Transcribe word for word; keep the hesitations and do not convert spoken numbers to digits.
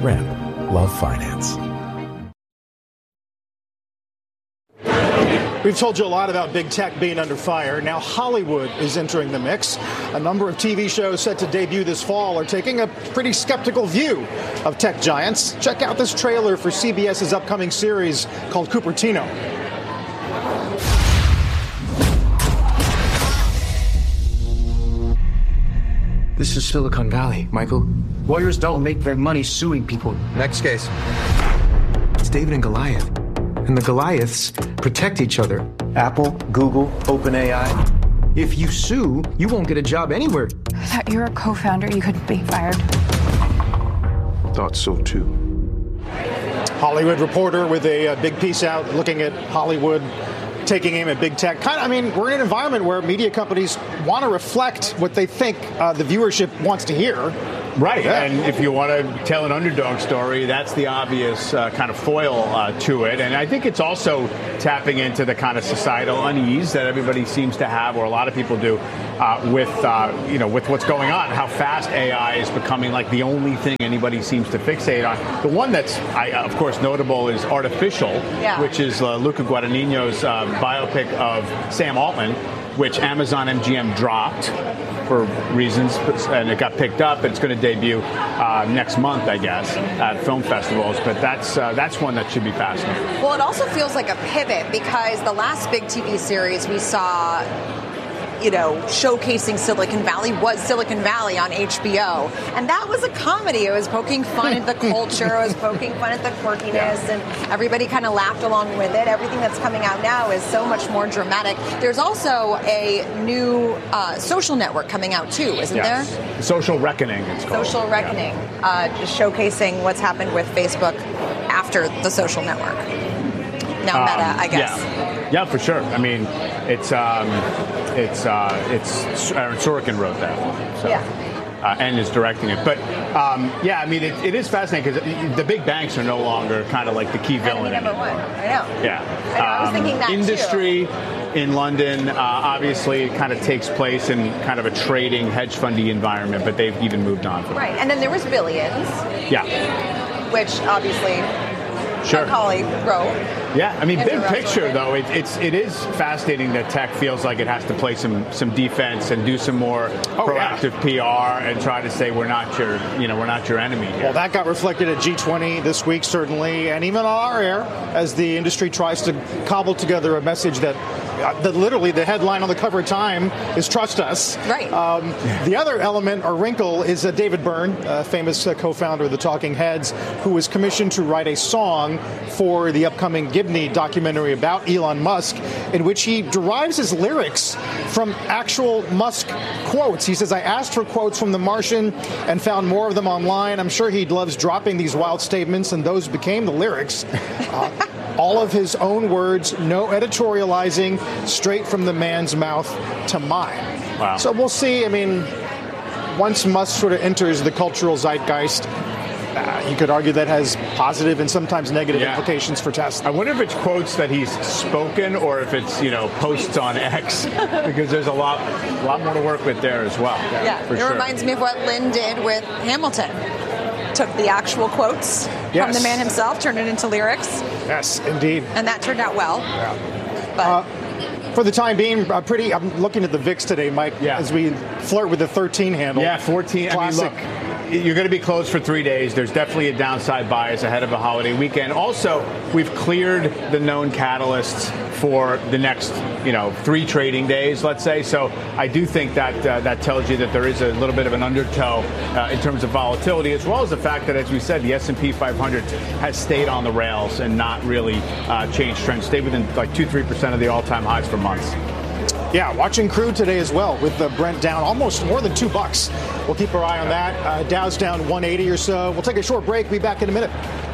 Ram. Love finance. We've told you a lot about big tech being under fire. Now Hollywood is entering the mix. A number of T V shows set to debut this fall are taking a pretty skeptical view of tech giants. Check out this trailer for CBS's upcoming series called Cupertino. This is Silicon Valley, Michael. Lawyers don't make their money suing people. Next case. It's David and Goliath. And the Goliaths protect each other. Apple, Google, OpenAI. If you sue, you won't get a job anywhere. I thought you were a co-founder. You couldn't be fired. Thought so, too. Hollywood Reporter with a, a big piece out looking at Hollywood taking aim at big tech. Kind of, I mean, we're in an environment where media companies want to reflect what they think uh, the viewership wants to hear. Right, yeah. And if you want to tell an underdog story, that's the obvious uh, kind of foil uh, to it. And I think it's also tapping into the kind of societal unease that everybody seems to have, or a lot of people do, uh, with uh, you know with what's going on. How fast A I is becoming like the only thing anybody seems to fixate on. The one that's, I, of course, notable is Artificial, yeah. which is uh, Luca Guadagnino's uh, biopic of Sam Altman, which Amazon M G M dropped for reasons, and it got picked up. It's going to debut uh, next month, I guess, at film festivals. But that's uh, that's one that should be fascinating. Well, it also feels like a pivot because the last big T V series we saw, you know, showcasing Silicon Valley was Silicon Valley on H B O. And that was a comedy. It was poking fun at the culture. It was poking fun at the quirkiness. Yeah. And everybody kind of laughed along with it. Everything that's coming out now is so much more dramatic. There's also a new uh, social network coming out, too, isn't yes. there? Social Reckoning, it's called. Social Reckoning. Yeah. Uh, just showcasing what's happened with Facebook after the social network. Now um, Meta, I guess. Yeah. yeah, for sure. I mean, it's... Um, It's uh, it's Aaron Sorkin wrote that one, so, yeah. uh, and is directing it. But um, yeah, I mean, it, it is fascinating because the big banks are no longer kind of like the key villain. Number one, I know. Yeah, I, know. I was um, thinking that industry too. in London uh, obviously kind of takes place in kind of a trading hedge fundy environment, but they've even moved on from right. that. And then there was Billions. Yeah, which obviously. Sure. My colleague wrote. Yeah, I mean, Andrew big picture though, it, it's it is fascinating that tech feels like it has to play some some defense and do some more oh, proactive yeah. P R and try to say we're not your you know we're not your enemy here. Well, that got reflected at G twenty this week certainly, and even on our air as the industry tries to cobble together a message that. Uh, that literally the headline on the cover of Time is "Trust Us." Right. Um, the other element or wrinkle is uh, David Byrne, uh, famous uh, co-founder of the Talking Heads, who was commissioned to write a song for the upcoming Gibney documentary about Elon Musk, in which he derives his lyrics from actual Musk quotes. He says, "I asked for quotes from The Martian and found more of them online. I'm sure he loves dropping these wild statements, and those became the lyrics." Uh, All of his own words, no editorializing, straight from the man's mouth to mine. Wow. So we'll see. I mean, once Musk sort of enters the cultural zeitgeist, uh, you could argue that has positive and sometimes negative yeah. implications for Tesla. I wonder if it's quotes that he's spoken or if it's, you know, posts on X, because there's a lot, a lot more to work with there as well. Yeah, yeah. For it sure. reminds me of what Lynn did with Hamilton. Took the actual quotes yes. from the man himself, turned it into lyrics. Yes, indeed. And that turned out well. Yeah. But uh, for the time being, uh, pretty. I'm looking at the V I X today, Mike, yeah. as we flirt with the thirteen handle. Yeah, fourteen. Classic. I mean, look. You're going to be closed for three days. There's definitely a downside bias ahead of a holiday weekend. Also, we've cleared the known catalysts for the next, you know, three trading days, let's say. So I do think that uh, that tells you that there is a little bit of an undertow uh, in terms of volatility, as well as the fact that, as we said, the S and P five hundred has stayed on the rails and not really uh, changed trends, stayed within like two, three percent of the all-time highs for months. Yeah, watching crude today as well, with the Brent down almost more than two bucks. We'll keep our eye on that. Uh, Dow's down one eighty or so. We'll take a short break. Be back in a minute.